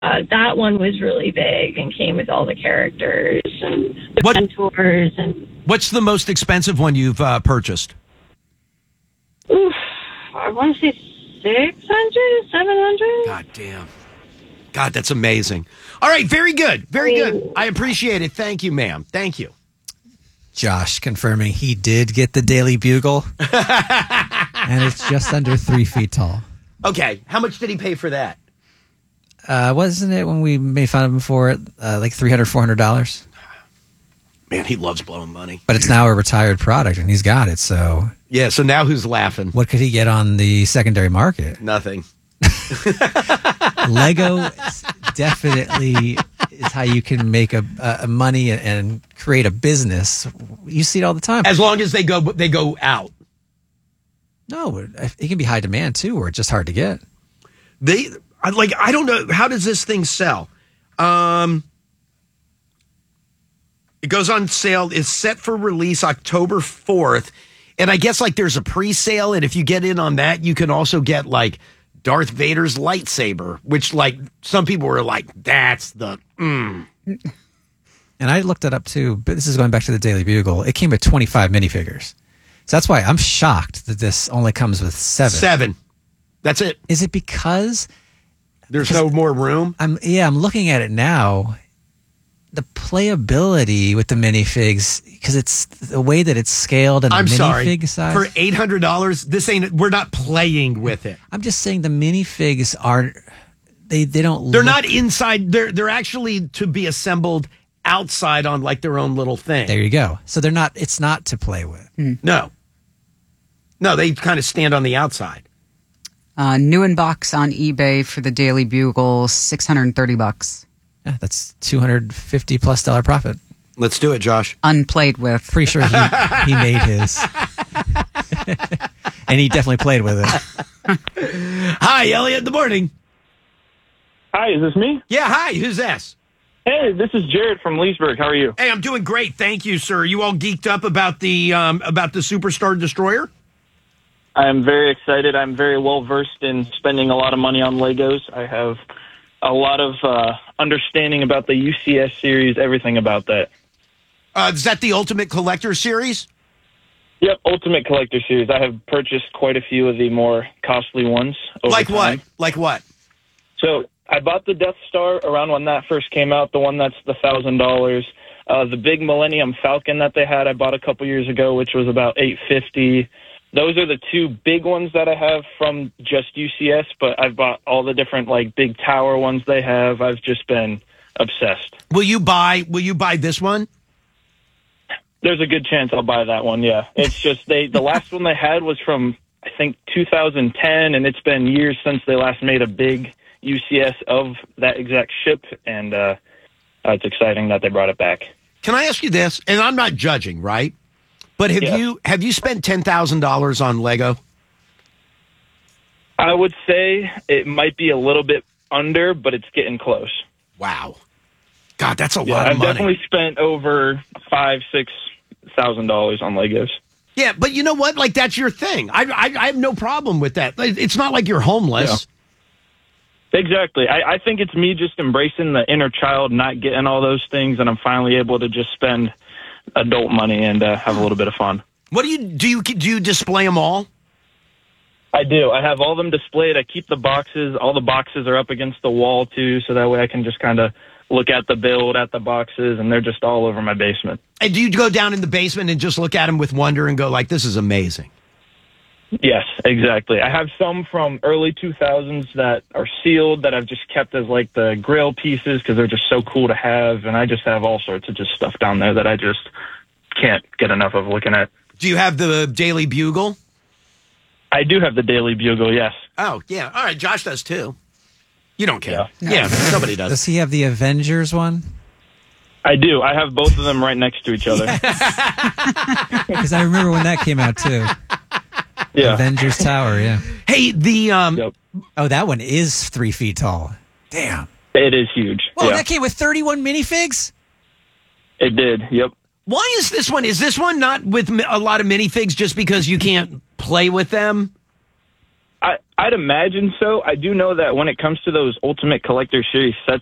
that one was really big and came with all the characters and the mentors. And what's the most expensive one you've purchased? Oof, I want to say 600, 700. God damn. God, that's amazing. All right, very good. Very good. I appreciate it. Thank you, ma'am. Thank you. Josh confirming he did get the Daily Bugle. And it's just under 3 feet tall. Okay. How much did he pay for that? Wasn't it when we made fun of him for it, like $300, $400? Man, he loves blowing money. But it's now a retired product, and he's got it, so... Yeah, so now who's laughing? What could he get on the secondary market? Nothing. Lego definitely is how you can make a money and create a business. You see it all the time. As long as they go out. No, it can be high demand too, or it's just hard to get. I don't know, how does this thing sell? It goes on sale. It's set for release October 4th, and I guess like there's a pre-sale, and if you get in on that, you can also get like Darth Vader's lightsaber, which like some people were like, that's the And I looked it up too, but this is going back to the Daily Bugle. It came with 25 minifigures. So that's why I'm shocked that this only comes with 7. 7. That's it. Is it because there's no more room? I'm looking at it now. The playability with the minifigs, because it's the way that it's scaled and the minifig size. For $800, we're not playing with it. I'm just saying the minifigs are, they don't. They're not inside. They're actually to be assembled outside on like their own little thing. There you go. So they're not. It's not to play with. No, they kind of stand on the outside. New in box on eBay for the Daily Bugle, $630. Yeah, that's $250+ profit. Let's do it, Josh. Unplayed with. Pretty sure he made his. And he definitely played with it. Hi, Elliot. Good morning. Hi, is this me? Yeah, hi. Who's this? Hey, this is Jared from Leesburg. How are you? Hey, I'm doing great. Thank you, sir. You all geeked up about the Superstar Destroyer? I'm very excited. I'm very well versed in spending a lot of money on Legos. I have a lot of understanding about the UCS series, everything about that. Is that the Ultimate Collector series? Yep, Ultimate Collector series. I have purchased quite a few of the more costly ones over Like time. what? Like what? So I bought the Death Star around when that first came out, the one that's the $1,000. The big Millennium Falcon that they had, I bought a couple years ago, which was about $850. Those are the two big ones that I have from just UCS, but I've bought all the different like big tower ones they have. I've just been obsessed. Will you buy this one? There's a good chance I'll buy that one, yeah. It's just the last one they had was from, I think, 2010, and it's been years since they last made a big UCS of that exact ship, and it's exciting that they brought it back. Can I ask you this? And I'm not judging, right? But have you spent $10,000 on Lego? I would say it might be a little bit under, but it's getting close. Wow, God, that's a lot of I've money. definitely spent over $5,000-$6,000 on Legos. Yeah, but you know what? Like that's your thing. I have no problem with that. It's not like you're homeless. Yeah. Exactly. I think it's me just embracing the inner child, not getting all those things, and I'm finally able to just spend adult money and have a little bit of fun. What do you display them all? I do. I have all of them displayed. I keep the boxes. All the boxes are up against the wall too, so that way I can just kind of look at the build, at the boxes, and they're just all over my basement. And do you go down in the basement and just look at them with wonder and go like, this is amazing? Yes, exactly. I have some from early 2000s that are sealed that I've just kept as like the grill pieces because they're just so cool to have. And I just have all sorts of just stuff down there that I just can't get enough of looking at. Do you have the Daily Bugle? I do have the Daily Bugle, yes. Oh, yeah. All right. Josh does too. You don't care. Yeah, somebody does. Does he have the Avengers one? I do. I have both of them right next to each other. Because I remember when that came out too. Yeah. Avengers Tower, yeah. Hey, Yep. Oh, that one is 3 feet tall. Damn. It is huge. Whoa, yeah. that came with 31 minifigs? It did, yep. Why is this one? Is this one not with a lot of minifigs just because you can't play with them? I I'd imagine so. I do know that when it comes to those Ultimate Collector Series sets,